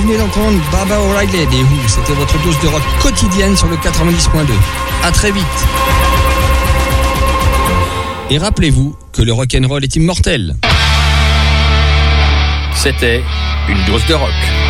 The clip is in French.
venez d'entendre Baba O'Reilly des Who. C'était votre dose de rock quotidienne sur le 90.2. À très vite. Et rappelez-vous que le rock'n'roll est immortel. C'était une dose de rock.